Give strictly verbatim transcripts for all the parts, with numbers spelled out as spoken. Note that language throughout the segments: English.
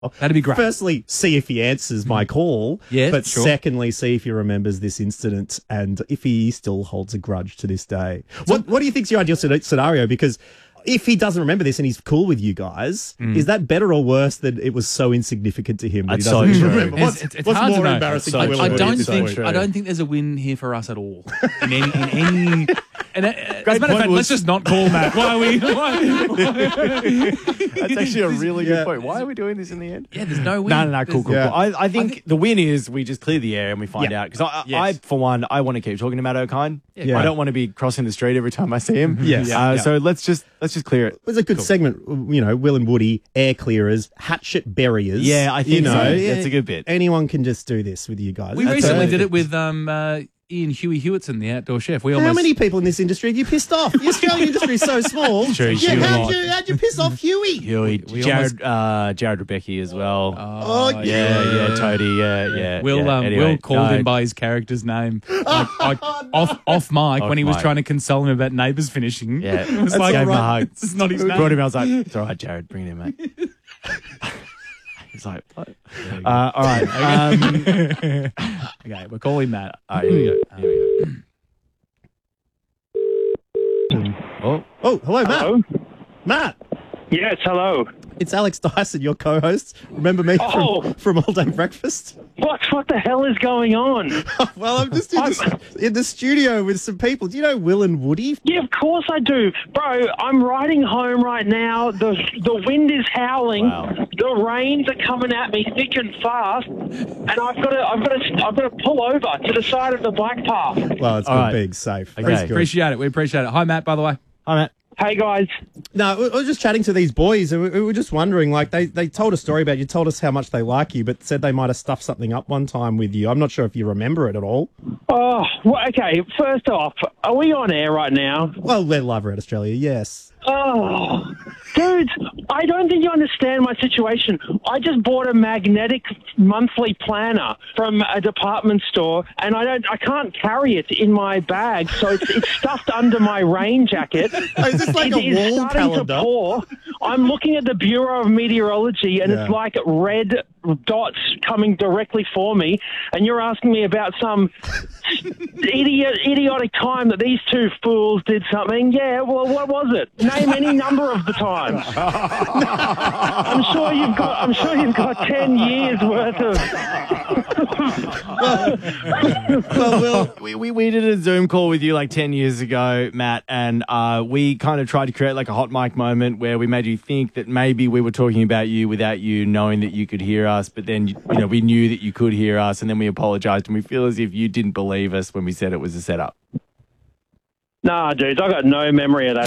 That'd be great. Firstly, see if he answers my call. Yeah, But sure. secondly, see if he remembers this incident and if he still holds a grudge to this day. What What do you think's your ideal scena- scenario? Because if he doesn't remember this and he's cool with you guys, Mm. is that better or worse than it was so insignificant to him that That's he doesn't so even true. remember? It's- What's, it's- it's what's hard to more know. embarrassing That's to so I, Will I and don't Woody? think true. I don't think there's a win here for us at all. In any, in any and uh, as a matter of point, fact, Woods. let's just not call Matt. Why are we? Why, That's actually a really Yeah. good point. Why are we doing this in the end? yeah, there's no win. No, no, no, cool, cool, Yeah. cool. I, I think I think- the win is we just clear the air and we find Yeah. out. Because I, Yes. I, for one, I want to keep talking to Matt O'Kine. Yeah. I don't want to be crossing the street every time I see him. Yes. Uh, Yeah. So let's just let's just clear it. It was a good segment, you know, Will and Woody, air clearers, hatchet buriers. Yeah, I think you know, so. yeah, That's a good bit. Anyone can just do this with you guys. We That's recently perfect. did it with um, uh, Ian Huey Hewitson, the outdoor chef. We How almost many people in this industry have you pissed off? The Australian industry is so small. True, yeah, Huey. how'd you, how'd you piss off Huey? Huey, we Jared, uh, Jared Rebecki as well. Oh, yeah, yeah, Toady, yeah, yeah. Will yeah. um, Anyway, Will called no. him by his character's name, like, like off off mic Off when he was mic. trying to console him about Neighbours finishing. Yeah, it was That's like gave him a hug. this is not his name. Brought him. I was like, "It's all right, Jared. Bring it in, mate." He's like, "What?" Uh, all right. Um, Okay, we're calling Matt. all right, here we go. Here we go. Oh, Oh, hello, Matt. Hello? Matt, Yes, hello. it's Alex Dyson, your co-host. Remember me Oh. from, from All Day Breakfast? What what the hell is going on? Well, I'm just in the, in the studio with some people. Do you know Will and Woody? Yeah, of course I do. Bro, I'm riding home right now. The the wind is howling. Wow. The rains are coming at me thick and fast. And I've got to I've got to I've got to pull over to the side of the bike path. Well, it's All good right. being safe. Okay. That's good. Appreciate it. We appreciate it. Hi, Matt. By the way. hi, Matt. Hey guys. No, we- I was just chatting to these boys, and we, we were just wondering. Like, they, they told a story about you, told us how much they like you, but said they might have stuffed something up one time with you. I'm not sure if you remember it at all. Oh, well, okay. First off, are we on air right now? Well, we're live at Australia, yes. Oh, dude, I don't think you understand my situation. I just bought a magnetic monthly planner from a department store, and I don't, I can't carry it in my bag, so it's, it's stuffed under my rain jacket. Oh, is this like It a is wall starting calendar? to pour. I'm looking at the Bureau of Meteorology, and Yeah. it's like red dots coming directly for me, and you're asking me about some idiot, idiotic time that these two fools did something. Yeah, well, what was it? Name any number of the times. I'm sure you've got. I'm sure you've got ten years worth of. Well, Will, We, we we did a Zoom call with you like ten years ago, Matt, and uh, we kind of tried to create like a hot mic moment where we made you think that maybe we were talking about you without you knowing that you could hear us, but then you know we knew that you could hear us, and then we apologized, and we feel as if you didn't believe us when we said it was a setup. Nah, dudes, I got no memory of that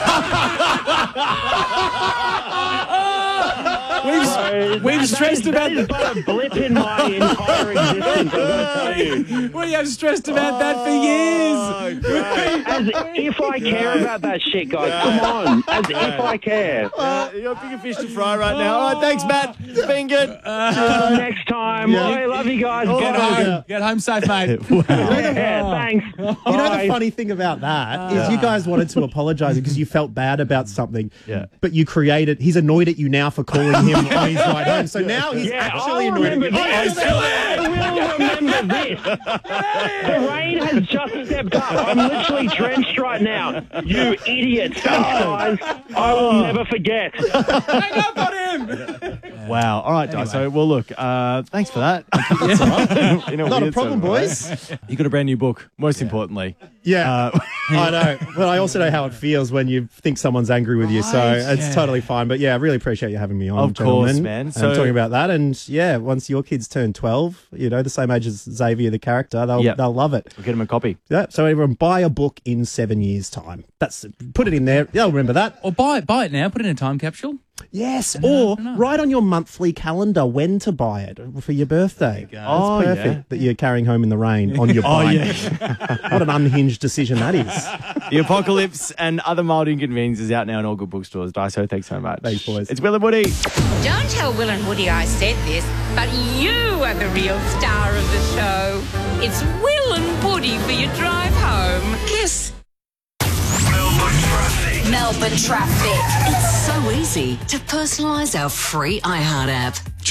stuff. We've, we've That stressed is- about that is but a blip in my entire existence. I've got to tell you. we have stressed about that for years. As if I care about that shit, guys. Come on. As if I care. Uh, you got bigger fish to fry right now. All right, thanks, Matt. It's been good. Until next time. Yeah. I love you guys. Get Bye. home. Get home safe, mate. Yeah, thanks. you know Bye. the funny thing about that is you guys wanted to apologise because you felt bad about something. Yeah. But you created. He's annoyed at you now for calling him on his ride home. So now he's Yeah, actually I'll annoyed at remember you. this. Oh, he's still there. I will remember this. The rain has just stepped up. I'm literally drenched right now. You idiots. Thanks, guys. I will never forget. Hang up on him. Wow. All right, Dyso. Well, look, uh, thanks for that. That's all right. In Not a weird problem, sort of way. boys. You got a brand new book, most importantly. Yeah. Uh, I know. But I also know how it feels when you think someone's angry with you. So Right, it's yeah. totally fine. But yeah, I really appreciate you having me on. Of course, gentlemen, man. And So- talking about that. And yeah, once your kids turn twelve, you know, the same age as Xavier, the character, they'll, Yep. they'll love it. We'll get him a copy. Yeah. So everyone buy a book in seven years' time. That's put it in there. They'll remember that. Or buy it, buy it now. Put it in a time capsule. Yes, or no. write on your monthly calendar when to buy it for your birthday. That's Oh, perfect yeah. that you're carrying home in the rain on your Oh, bike. yeah. What an unhinged decision that is. The Apocalypse and Other Mild Inconveniences out now in all good bookstores. Dyso, thanks so much. Thanks, boys. It's Will and Woody. Don't tell Will and Woody I said this, but you are the real star of the show. It's Will and Woody for your drive home. Kiss. Melbourne traffic. Melbourne traffic. It's so easy to personalise our free iHeart app.